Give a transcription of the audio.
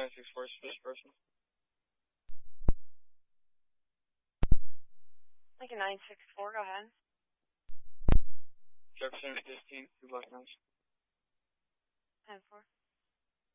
964 first person. Lincoln 964, go ahead. Jefferson 15, 2 block 9. 10-4.